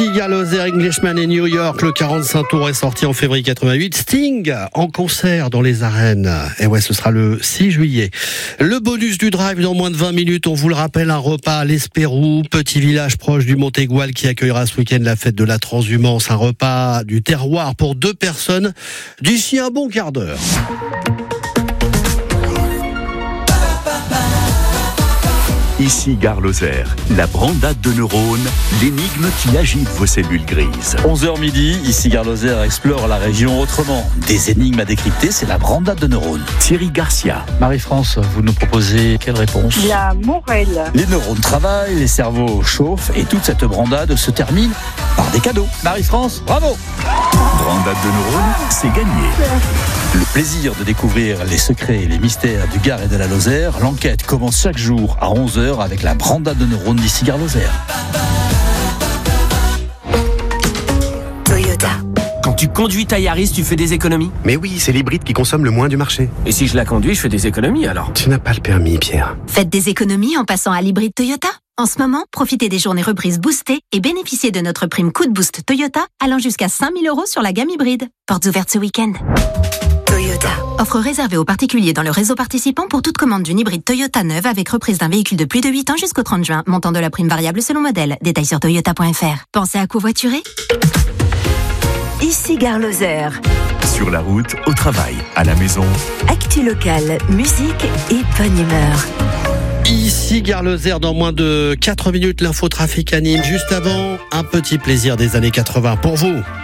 Ici Lozère, Englishman et New York, le 45 tours est sorti en février 88. Sting en concert dans les arènes. Et ouais, ce sera le 6 juillet. Le bonus du drive dans moins de 20 minutes, on vous le rappelle, un repas à l'Espérou, petit village proche du Montégoal qui accueillera ce week-end la fête de la transhumance. Un repas du terroir pour 2 personnes d'ici un bon quart d'heure. Ici Gare Lozère, la brandade de neurones, l'énigme qui agite vos cellules grises. 11h midi, ici Gare Lozère explore la région autrement. Des énigmes à décrypter, c'est la brandade de neurones. Thierry Garcia. Marie-France, vous nous proposez quelle réponse? La Morelle. Les neurones travaillent, les cerveaux chauffent et toute cette brandade se termine par des cadeaux. Marie-France, bravo! Brandade de neurones, c'est gagné. Le plaisir de découvrir les secrets et les mystères du Gard et de la Lozère. L'enquête commence chaque jour à 11h avec la brandade de neurones d'ici Gare Lozère. Toyota. Quand tu conduis ta Yaris, tu fais des économies? Mais oui, c'est l'hybride qui consomme le moins du marché. Et si je la conduis, je fais des économies alors? Tu n'as pas le permis, Pierre. Faites des économies en passant à l'hybride Toyota. En ce moment, profitez des journées reprises boostées et bénéficiez de notre prime coup de boost Toyota allant jusqu'à 5 000 € sur la gamme hybride. Portes ouvertes ce week-end. Toyota. Offre réservée aux particuliers dans le réseau participant pour toute commande d'une hybride Toyota neuve avec reprise d'un véhicule de plus de 8 ans jusqu'au 30 juin. Montant de la prime variable selon modèle. Détails sur toyota.fr. Pensez à covoiturer? Ici Gare Lozère. Sur la route, au travail, à la maison. Actu locale, musique et bonne humeur. Ici Gare Lozère dans moins de 4 minutes, l'infotrafic anime. Juste avant, un petit plaisir des années 80 pour vous.